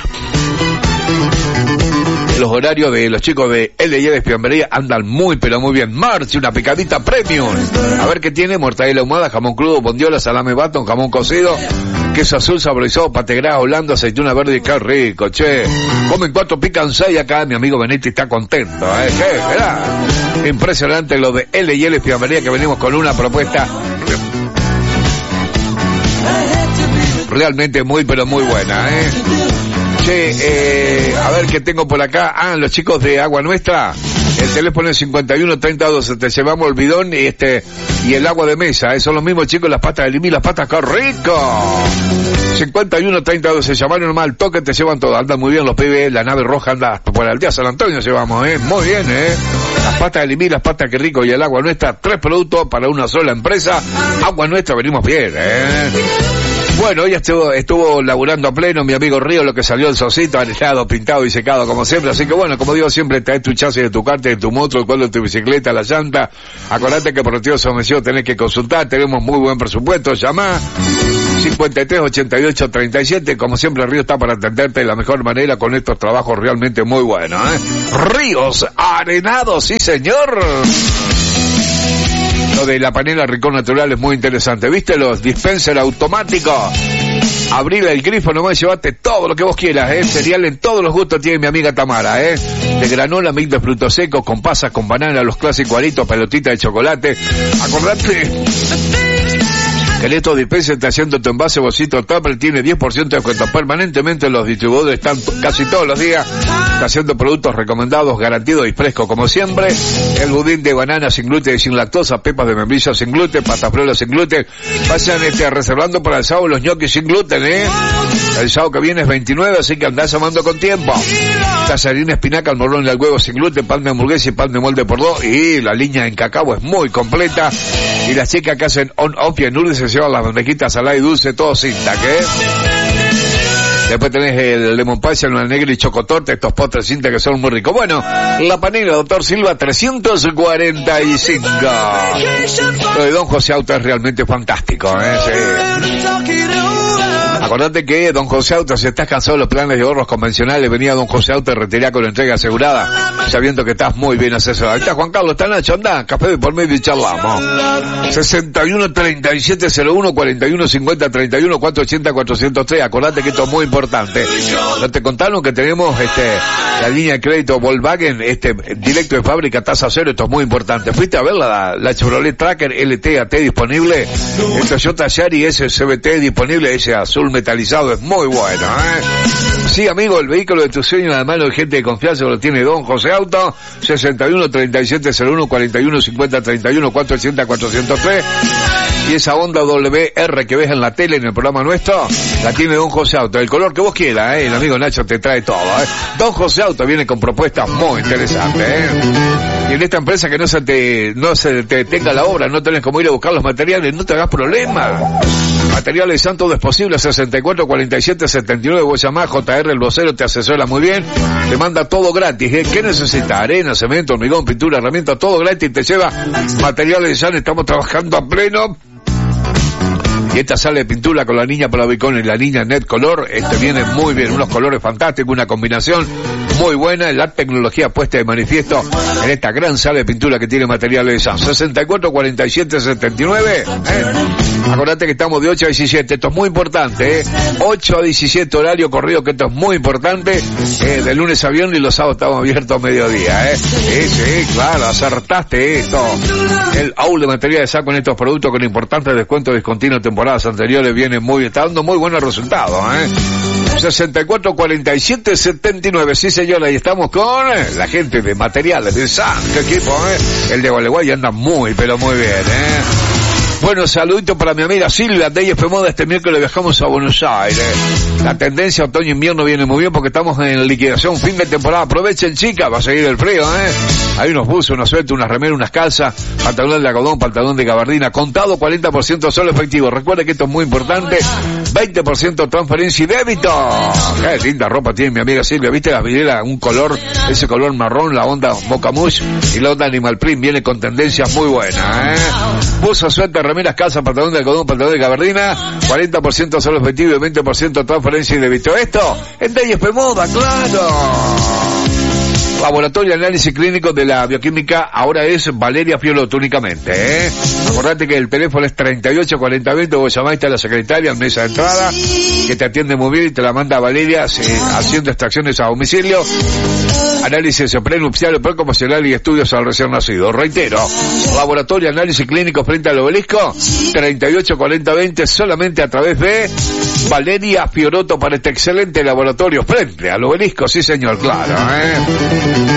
los horarios de los chicos de L y L Fiambrería andan muy pero muy bien. Marchi, una picadita premium. A ver qué tiene: mortadela ahumada, jamón crudo, bondiola, salame baton, jamón cocido, queso azul saborizado, pategrá, holanda, aceituna verde, qué rico, che. Comen cuatro, pican seis acá, mi amigo Benetti está contento, eh, che, mirá. Impresionante lo de L y L Fiambrería, que venimos con una propuesta realmente muy pero muy buena, eh. Che, eh, a ver qué tengo por acá. Ah, los chicos de Agua Nuestra El teléfono es cincuenta y uno treinta doce, te llevamos el bidón y este y el agua de mesa, eh, son los mismos chicos, las pastas de limí, las pastas, ¡qué rico! cincuenta y uno treinta doce, llamaron nomás al toque, te llevan todo, andan muy bien los pibes, la nave roja anda por el día San Antonio llevamos, eh, muy bien, eh. Las pastas de limí, las pastas, qué rico, y el agua nuestra, tres productos para una sola empresa, agua nuestra, venimos bien, eh. Bueno, hoy estuvo, estuvo laburando a pleno mi amigo Río, lo que salió el socito, arreglado, pintado y secado como siempre, así que bueno, como digo siempre, traes tu chasis de tu carta, de tu moto, el cuadro de tu bicicleta, la llanta, acordate que por el tío sometido tenés que consultar, tenemos muy buen presupuesto, llamá cincuenta y tres ochenta y ocho treinta y siete, como siempre Río está para atenderte de la mejor manera con estos trabajos realmente muy buenos, ¿eh? Ríos Arenados, sí señor. Lo de la panela Rincón Natural es muy interesante, ¿viste? Los dispenser automáticos. Abrir el grifo nomás, llevate todo lo que vos quieras, ¿eh? Cereal en todos los gustos tiene mi amiga Tamara, ¿eh? De granola, mix de frutos secos, con pasas, con banana, los clásicos aritos, pelotitas de chocolate. Acordate que en estos dispensers te haciendo tu envase, bolsito tupper, tiene diez por ciento de descuento permanentemente. Los distribuidores están casi todos los días haciendo productos recomendados, garantidos y frescos como siempre. El budín de banana sin gluten y sin lactosa, pepas de membrillo sin gluten, patas frolas sin gluten. Vayan este, reservando para el sábado los ñoquis sin gluten, ¿eh? El sábado que viene es veintinueve, así que andás llamando con tiempo. Tallarina, espinaca, el morrón y el huevo sin gluten, pan de hamburguesa y pan de molde por dos. Y la línea en cacao es muy completa. Y las chicas que hacen on-off y en Lourdes se llevan las bandejitas saladas y dulce, todo sin taque. Después tenés el lemon pie, el negro y chocotorte, estos postres cinta que son muy ricos. Bueno, la panela Doctor Silva trescientos cuarenta y cinco. Lo de Don José Auto es realmente fantástico, ¿eh? Sí. Acordate que Don José Auto, si estás cansado de los planes de ahorros convencionales, venía Don José Auto y retería con entrega asegurada, sabiendo que estás muy bien asesorado. Ahí está Juan Carlos, está Nacho, anda, café de por medio y charlamos. sesenta y uno treinta y siete cero uno cuarenta y uno cincuenta treinta y uno cuatrocientos ochenta cuatrocientos tres. Acordate que esto es muy importante. ¿No te contaron que tenemos este la línea de crédito Volkswagen este directo de fábrica, tasa cero? Esto es muy importante. ¿Fuiste a ver la, la Chevrolet Tracker L T A T disponible? El Toyota Yaris S C V T disponible, ese azul metalizado es muy bueno, ¿eh? Sí, amigo, el vehículo de tu sueño, además de gente de confianza, lo tiene Don José Auto. Sesenta y uno treinta y siete cero uno cuarenta y uno cincuenta treinta y uno cuatrocientos ochenta cuatrocientos tres. Y esa Honda W R que ves en la tele en el programa nuestro, la tiene Don José Auto, el color que vos quieras, ¿eh? El amigo Nacho te trae todo, ¿eh? Don José Auto viene con propuestas muy interesantes, ¿eh? Y en esta empresa que no se te, no se te detenga la obra, no tenés como ir a buscar los materiales, no te hagas problemas. Materiales Santo es posible, sesenta y cuatro cuarenta y siete setenta y nueve, vos llamás, J R el vocero te asesora muy bien, te manda todo gratis, ¿eh? ¿Qué necesitas? Arena, cemento, hormigón, pintura, herramienta, todo gratis, te lleva materiales San, estamos trabajando a pleno. Y esta sala de pintura con la niña Plavicón y la niña Net Color, este viene muy bien, unos colores fantásticos, una combinación muy buena, la tecnología puesta de manifiesto en esta gran sala de pintura que tiene materiales de San. sesenta y cuatro cuarenta y siete setenta y nueve, ¿eh? Acordate que estamos de ocho a diecisiete, esto es muy importante, ¿eh? ocho a diecisiete horario corrido, que esto es muy importante, ¿eh? De lunes a viernes y los sábados estamos abiertos a mediodía, ¿eh? Sí, sí, claro, acertaste esto. El aul de materiales San con estos productos con importantes descuentos discontinuos temporadas anteriores viene muy, está dando muy buenos resultados, ¿eh? sesenta y cuatro cuarenta y siete setenta y nueve, sí señora, y estamos con la gente de materiales de San, qué equipo, ¿eh? El de Gualeguay anda muy, pero muy bien, ¿eh? Bueno, saludito para mi amiga Silvia de I F Moda. Este miércoles viajamos a Buenos Aires. La tendencia otoño-invierno viene muy bien porque estamos en liquidación fin de temporada. Aprovechen, chicas, va a seguir el frío, ¿eh? Hay unos buzos, unas suéter, unas remeras, unas calzas, pantalón de algodón, pantalón de gabardina, contado cuarenta por ciento solo efectivo. Recuerde que esto es muy importante, veinte por ciento transferencia y débito. Qué linda ropa tiene mi amiga Silvia, ¿viste las vidrieras? Un color, ese color marrón, la onda Mocamush y la onda Animal Print viene con tendencias muy buenas, ¿eh? Buzos, suéter, remeras, calzas, pantalón de algodón, pantalón de gabardina, cuarenta por ciento solo efectivo y veinte por ciento transferencia y débito. Esto en D I F Moda, claro. Laboratorio de Análisis Clínico de la Bioquímica ahora es Valeria Fiolotto únicamente, ¿eh? Acordate que el teléfono es treinta y ocho cuarenta veinte, vos llamaste a la secretaria en mesa de entrada, que te atiende muy bien y te la manda a Valeria, eh, haciendo extracciones a domicilio, análisis prenupcial, precomocional y estudios al recién nacido. Reitero, Laboratorio de Análisis Clínico frente al Obelisco, treinta y ocho cuarenta veinte, solamente a través de Valeria Fiolotto para este excelente laboratorio frente al Obelisco, sí señor, claro, ¿eh?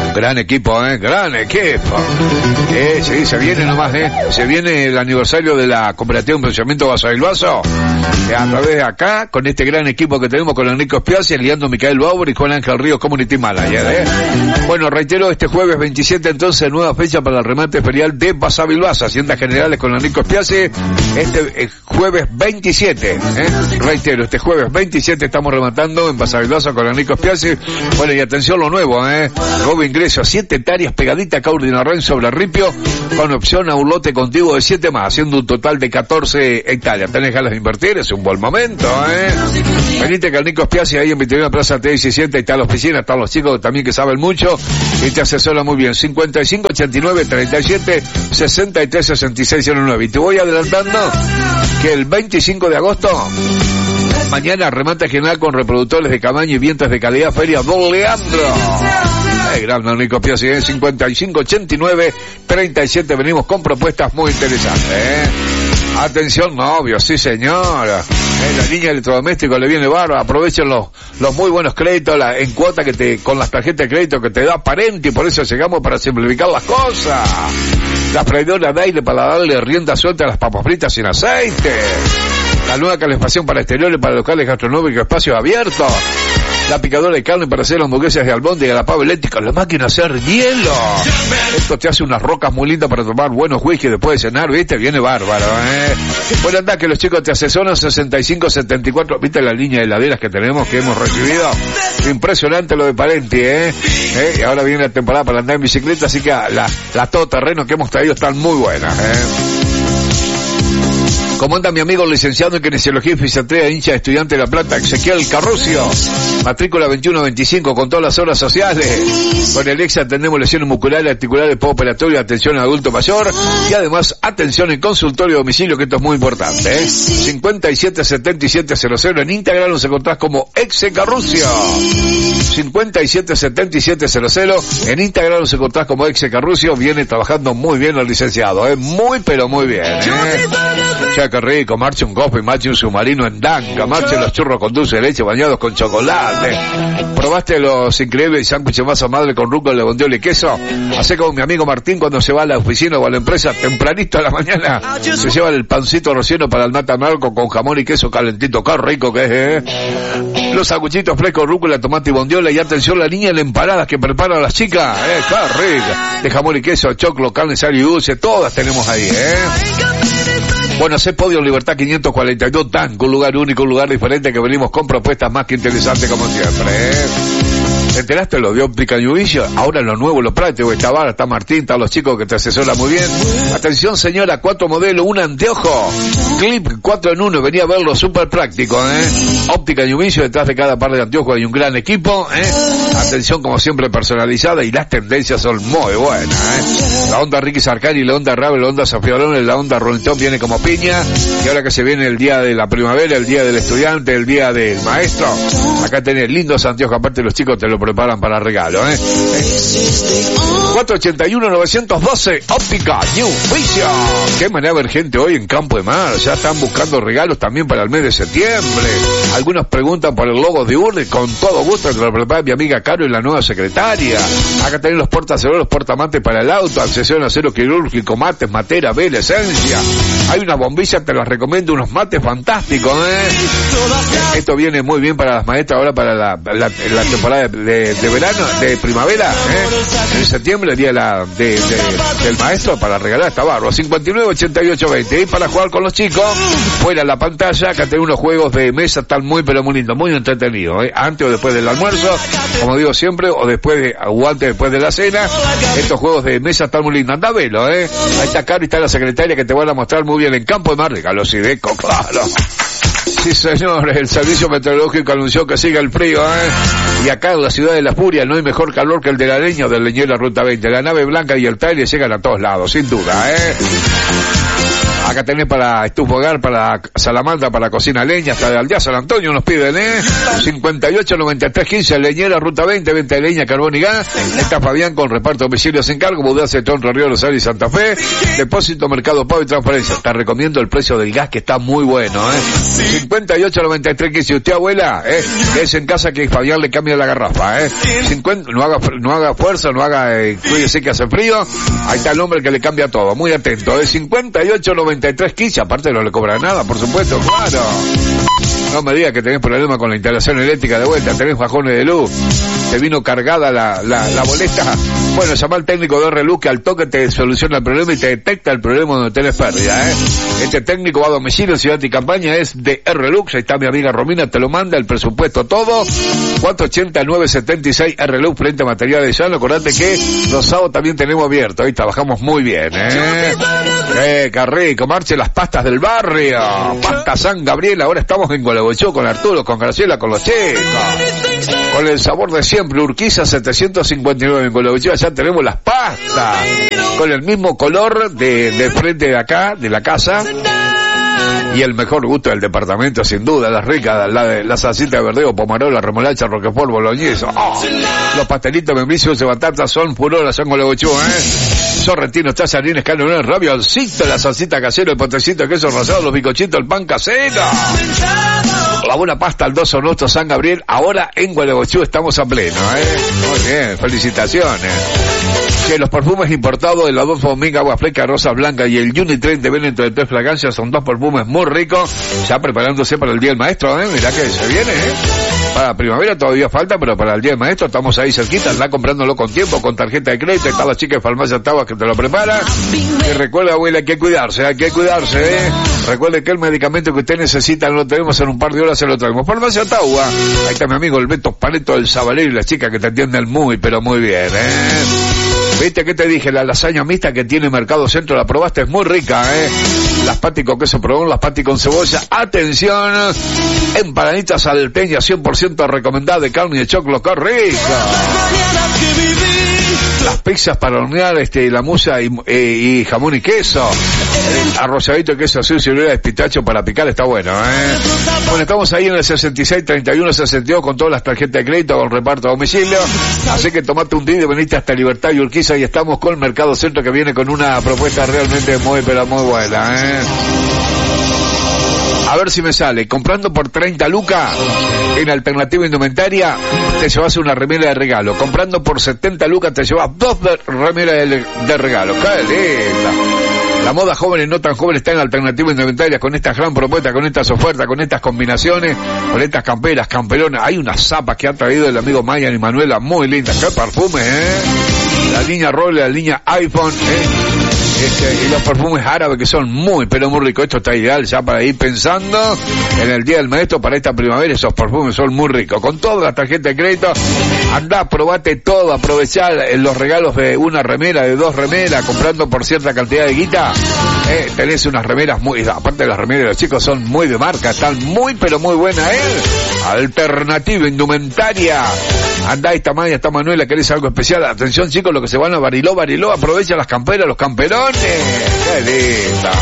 Gran equipo, ¿eh? Gran equipo. Eh, sí, se viene nomás, ¿eh? Se viene el aniversario de la cooperativa de emprendimiento Basavilbaso. Eh, a través de acá, con este gran equipo que tenemos con Enrico Spiazzi, liando Micael Bauer y Juan Ángel Ríos, Community Manager, ¿eh? Bueno, reitero, este jueves veintisiete, entonces, nueva fecha para el remate ferial de Basavilbaso. Haciendas Generales con Enrico Spiazzi. Este eh, jueves veintisiete, ¿eh? Reitero, este jueves veintisiete estamos rematando en Basavilbaso con Enrico Spiazzi. Bueno, y atención lo nuevo, ¿eh? Nuevo ingreso, siete hectáreas pegadita a Caurdinarren sobre Ripio, con opción a un lote contiguo de siete más, haciendo un total de catorce hectáreas. ¿Tenés ganas de invertir? Es un buen momento, ¿eh? Venite que el Nico Spiazzi ahí en Vitrina Plaza T diecisiete, ahí está la oficina, están los chicos también que saben mucho y te asesoran muy bien. cincuenta y cinco ochenta y nueve treinta y siete sesenta y tres sesenta y seis cero nueve. Y te voy adelantando que el veinticinco de agosto, mañana remate general con reproductores de cabaña y vientos de calidad, Feria Don Leandro. Ay, gran Nico Spiazzi, ¿eh? cincuenta y cinco ochenta y nueve treinta y siete, venimos con propuestas muy interesantes, ¿eh? Atención, novio, sí señora. Eh, la línea de electrodomésticos le viene bárbaro. Aprovechen los, los muy buenos créditos la, en cuota que te, con las tarjetas de crédito que te da Parenti, y por eso llegamos para simplificar las cosas. La freidora de aire para darle rienda suelta a las papas fritas sin aceite. La nueva calefacción para exteriores, para locales gastronómicos, espacios abiertos. La picadora de carne para hacer hamburguesas de albóndiga, la pava eléctrica, la máquina de hacer hielo. Esto te hace unas rocas muy lindas para tomar buenos whisky después de cenar, ¿viste? Viene bárbaro, ¿eh? Bueno, anda que los chicos te asesoran sesenta y cinco setenta y cuatro. ¿Viste la línea de heladeras que tenemos, que hemos recibido? Impresionante lo de Parenti, ¿eh? ¿Eh? Y ahora viene la temporada para andar en bicicleta, así que las la todoterreno que hemos traído están muy buenas, ¿eh? ¿Cómo anda mi amigo licenciado en kinesiología y fisiatría, hincha de Estudiante de La Plata, Ezequiel Carrucio? Matrícula veintiuno veinticinco, con todas las horas sociales. Con el ex atendemos lesiones musculares, articulares, postoperatorio, atención al adulto mayor y además atención en consultorio de domicilio, que esto es muy importante, ¿eh? cincuenta y siete setenta y siete cero cero, en Instagram nos encontrás como Exe Carrucio. cincuenta y siete setenta y siete cero cero, en Instagram nos encontrás como Exe Carrucio. Viene trabajando muy bien el licenciado, ¿eh? Muy pero muy bien, ¿eh? Ya, qué rico, marche un coffee, marche un submarino en Danca, marche los churros con dulce de leche bañados con chocolate. ¿Probaste los increíbles sándwiches masa madre con rúcula, bondiola y queso? Hacé como mi amigo Martín cuando se va a la oficina o a la empresa, tempranito a la mañana, se lleva el pancito rocieno para el mata amargo con jamón y queso calentito. Qué rico que es, ¿eh? Los sanguchitos frescos, rúcula, tomate y bondiola. Y atención, la línea de empanadas que preparan las chicas, ¿eh? Qué rica. De jamón y queso, choclo, carne, sal y dulce, todas tenemos ahí, ¿eh? Bueno, hacer Podio Libertad quinientos cuarenta y dos, Tanco, un lugar único, un lugar diferente, que venimos con propuestas más que interesantes como siempre, ¿eh? ¿Te enteraste lo de Óptica New Vision? Ahora lo nuevo, lo práctico, está Vara, está Martín, están los chicos que te asesoran muy bien. Atención señora, cuatro modelos, un anteojo, clip cuatro en uno, venía a verlo, súper práctico, ¿eh? Óptica New Vision, detrás de cada par de anteojos hay un gran equipo, ¿eh? Atención como siempre personalizada, y las tendencias son muy buenas, ¿eh? La onda Ricky Sarcani, la onda Ravel, la onda Safiolón, la onda Rolitón viene como piña, y ahora que se viene el día de la primavera, el día del estudiante, el día del maestro, acá tenés lindos anteojos, aparte los chicos te lo preparan para regalo, ¿eh? ¿Eh? cuatro ochenta y uno novecientos doce, Óptica New Vision. Qué manera de ver gente hoy en Campo de Mar, ya están buscando regalos también para el mes de septiembre. Algunos preguntan por el logo de Urde, con todo gusto te lo prepara mi amiga Caro y la nueva secretaria. Acá tenés los portaceros, los portamates para el auto, accesión acero quirúrgico, mates, matera, vela, esencia. Hay una bombilla, te las recomiendo, unos mates fantásticos, ¿eh? Esto viene muy bien para las maestras ahora para la, la, la temporada de, de, de verano, de primavera, ¿eh? En septiembre, el día de la, de, de, del maestro, para regalar esta barba. cincuenta y nueve ochenta y ocho veinte. Y para jugar con los chicos, fuera la pantalla, acá tenés unos juegos de mesa, están muy pero muy lindos, muy entretenidos, ¿eh? Antes o después del almuerzo, como digo siempre, o después de, o antes después de la cena. Estos juegos de mesa están muy lindos, anda a verlo, ¿eh? Ahí está Caro y está la secretaria que te van a mostrar muy bien en Campo de Mar. Regalos Iveco, claro. Sí, señores, el servicio meteorológico anunció que sigue el frío, ¿eh? Y acá en la ciudad de La Furia no hay mejor calor que el de la leña o del leñero de la Ruta veinte. La nave blanca y el trailer llegan a todos lados, sin duda, ¿eh? Acá tenés para estufa hogar, para salamandra, para cocina leña, hasta de Aldea San Antonio nos piden, ¿eh? cincuenta y ocho noventa y tres quince, leñera, ruta veinte, venta de leña, carbón y gas. Está Fabián con reparto de domicilios en cargo, mudarse de Río Rosario y Santa Fe. Depósito, mercado pago y transferencia. Te recomiendo el precio del gas que está muy bueno, ¿eh? cincuenta y ocho noventa y tres quince, usted abuela, ¿eh? Es en casa que Fabián le cambia la garrafa, ¿eh? cincuenta, no haga, no haga fuerza, no haga, eh, cuídese que hace frío. Ahí está el hombre que le cambia todo, muy atento, ¿eh? cincuenta y ocho noventa y tres quince, aparte no le cobra nada, por supuesto, claro. No me digas que tenés problema con la instalación eléctrica de vuelta, tenés bajones de luz, te vino cargada la, la, la boleta. Bueno, llama al técnico de R-Luz que al toque te soluciona el problema y te detecta el problema donde tenés pérdida, ¿eh? Este técnico va a domicilio, ciudad y campaña, es de R-Lux. Ahí está mi amiga Romina, te lo manda, el presupuesto todo. cuatro ochenta, nueve setenta y seis, R-Lux, frente a material de llano. Acordate que los sábados también tenemos abierto, ahí trabajamos muy bien, ¿eh? Eh, qué rico, marche las pastas del barrio. Pasta San Gabriel, ahora estamos en Gualeguaychú con Arturo, con Graciela, con los chicos. Con el sabor de siempre, Urquiza setecientos cincuenta y nueve en Gualeguaychú, ya tenemos las pastas. Con el mismo color de, de frente de acá, de la casa. Y el mejor gusto del departamento, sin duda, las ricas, la, de, la salsita de verdeo, pomarola, remolacha, roquefort, boloñesa. Oh, los pastelitos membricios de batata son furolas en Gualeguaychú, ¿eh? Sorrentinos, tallarines, canelones, ravioncito, la salsita casera, el potecito de queso rosado, los bicochitos, el pan casero. La buena pasta al dos nuestro San Gabriel, ahora en Gualeguaychú estamos a pleno, ¿eh? Muy bien, felicitaciones. Que los perfumes importados, el Adolfo Domingo, Agua Fresca, Rosa Blanca y el Unitren de Benito de tres fragancias son dos perfumes muy ricos, ya preparándose para el Día del Maestro, ¿eh? Mirá que se viene, ¿eh? Para primavera todavía falta, pero para el Día del Maestro estamos ahí cerquita, anda comprándolo con tiempo, con tarjeta de crédito, está la chica de Farmacia Taua que te lo prepara. Y recuerda, abuela, hay que cuidarse, hay que cuidarse, ¿eh? Recuerde que el medicamento que usted necesita lo tenemos en un par de horas, se lo traemos. Farmacia Taua, ahí está mi amigo el Beto Paneto del Sabalero y la chica que te atienden muy, pero muy bien, ¿eh? ¿Viste que te dije? La lasaña mixta que tiene Mercado Centro, la probaste, es muy rica, ¿eh? Las patis con queso probón, las patis con cebolla. Atención, empanaditas salteñas cien por ciento recomendadas de carne y de choclo, qué rica. Las pizzas para hornear, este, la musa y, eh, y jamón y queso. El arrolladito de queso azul y de pistacho para picar está bueno, ¿eh? Bueno, estamos ahí en el sesenta y seis treinta y uno sesenta y dos con todas las tarjetas de crédito, con reparto a domicilio. Así que tomate un día y venite hasta Libertad y Urquiza y estamos con Mercado Centro que viene con una propuesta realmente muy, pero muy buena, ¿eh? A ver si me sale. Comprando por treinta lucas en Alternativa Indumentaria, te llevas una remera de regalo. Comprando por setenta lucas, te llevas dos remeras de, de regalo. ¡Qué linda! La moda joven y no tan joven está en Alternativa Indumentaria con estas gran propuestas, con estas ofertas, con estas combinaciones, con estas camperas, camperonas. Hay unas zapas que ha traído el amigo Mayan y Manuela muy lindas. ¡Qué perfume, eh! La línea Rolle, la línea iPhone, eh. Este, y los perfumes árabes que son muy, pero muy ricos. Esto está ideal ya para ir pensando en el Día del Maestro para esta primavera. Esos perfumes son muy ricos. Con toda la tarjeta de crédito, andá, probate todo, aprovechá los regalos de una remera, de dos remeras, comprando por cierta cantidad de guita. Eh, tenés unas remeras muy, aparte de las remeras de los chicos son muy de marca, están muy, pero muy buenas, eh. Alternativa Indumentaria. Andá, esta Maya, esta Manuela, ¿querés algo especial? Atención, chicos, los que se van a Bariló, Bariló, aprovecha las camperas, los camperones. ¡Qué linda!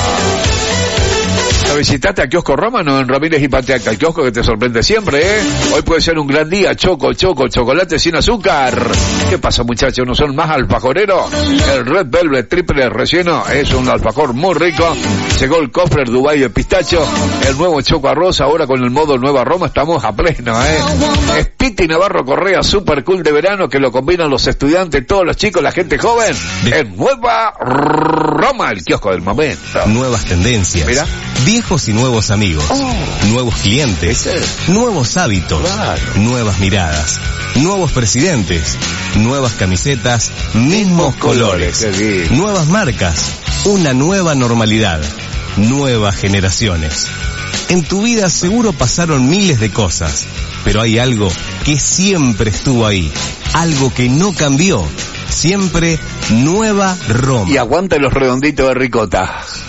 ¿Lo visitaste a Kiosco Romano en Ramírez y Pateaca? El kiosco que te sorprende siempre, ¿eh? Hoy puede ser un gran día. Choco, choco, chocolate sin azúcar. ¿Qué pasa, muchachos? ¿No son más alfajoreros? El Red Velvet triple relleno es un alfajor muy rico. Llegó el cofre Dubai de pistacho. El nuevo choco arroz ahora con el modo Nueva Roma. Estamos a pleno, ¿eh? Es Piti Navarro Correa, super cool de verano que lo combinan los estudiantes, todos los chicos, la gente joven. En Nueva Roma, el kiosco del momento. Nuevas tendencias. Mira. Viejos y nuevos amigos, oh, nuevos clientes, ¿ese? Nuevos hábitos, Claro. Nuevas miradas, nuevos presidentes, nuevas camisetas, mismos colores, colores nuevas marcas, una nueva normalidad, nuevas generaciones. En tu vida seguro pasaron miles de cosas, pero hay algo que siempre estuvo ahí, algo que no cambió, siempre Nueva Roma. Y aguanta los redonditos de ricota.